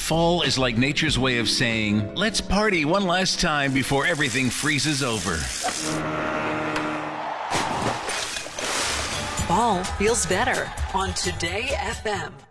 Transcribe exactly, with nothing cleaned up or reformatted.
Fall is like nature's way of saying, let's party one last time before everything freezes over. Fall feels better on Today F M.